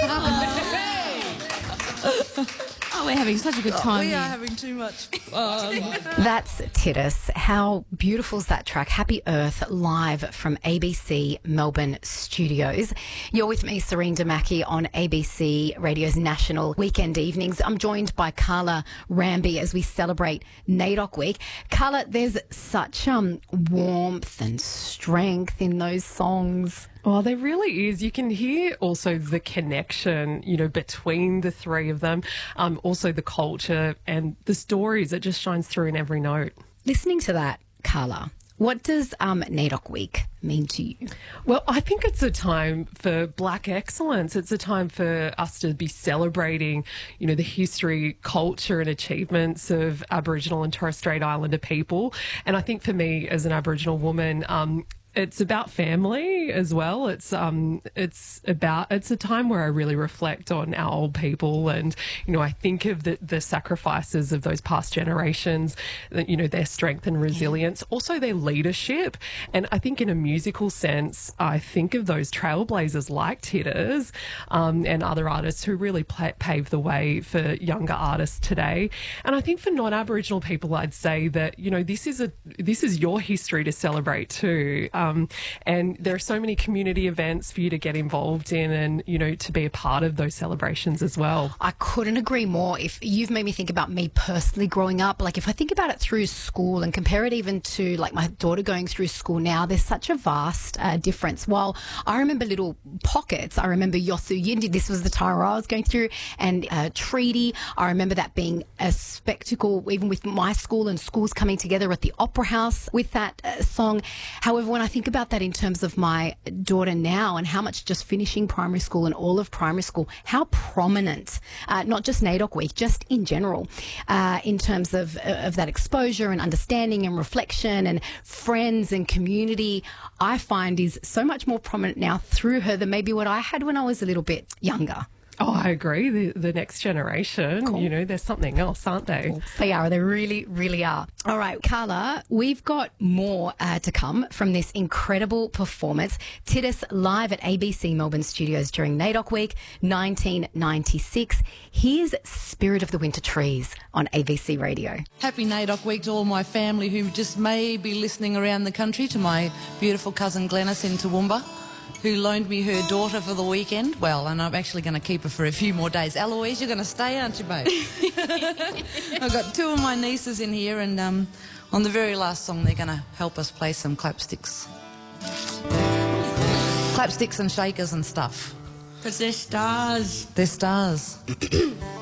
Oh, we're having such a good time. We here. are having too much fun. That's Titus. How beautiful is that track? Happy Earth, live from ABC Melbourne studios. You're with me, Serene Damaki, on ABC Radio's National Weekend Evenings. I'm joined by Carla Ramby as we celebrate NAIDOC Week. Carla, there's such warmth and strength in those songs. Oh, there really is. You can hear also the connection, between the three of them. Also the culture and the stories. It just shines through in every note. Listening to that, Carla, what does NAIDOC Week mean to you? Well, I think it's a time for Black excellence. It's a time for us to be celebrating, the history, culture and achievements of Aboriginal and Torres Strait Islander people. And I think for me as an Aboriginal woman, it's about family as well. It's a time where I really reflect on our old people, and I think of the sacrifices of those past generations, their strength and resilience, also their leadership. And I think in a musical sense, I think of those trailblazers like Titus and other artists who really paved the way for younger artists today. And I think for non-Aboriginal people, I'd say that this is your history to celebrate too. And there are so many community events for you to get involved in and, to be a part of those celebrations as well. I couldn't agree more. If you've made me think about me personally growing up, like if I think about it through school and compare it even to like my daughter going through school now, there's such a vast difference. While I remember little pockets, I remember Yothu Yindi, this was the time I was going through, and Treaty. I remember that being a spectacle, even with my school and schools coming together at the Opera House with that song. However, when I think about that in terms of my daughter now and how much just finishing primary school and all of primary school, how prominent, not just NAIDOC Week, just in general, in terms of that exposure and understanding and reflection and friends and community, I find is so much more prominent now through her than maybe what I had when I was a little bit younger. Oh, I agree. The next generation, Cool. There's something else, aren't they? They are. They really, really are. All right, Carla, we've got more to come from this incredible performance. Titus live at ABC Melbourne Studios during NAIDOC Week 1996. Here's Spirit of the Winter Trees on ABC Radio. Happy NAIDOC Week to all my family who just may be listening around the country, to my beautiful cousin Glenys in Toowoomba, who loaned me her daughter for the weekend. Well, and I'm actually going to keep her for a few more days. Eloise, you're going to stay, aren't you, babe? I've got two of my nieces in here, and on the very last song, they're going to help us play some clapsticks. Clapsticks and shakers and stuff. Because they're stars. They're stars.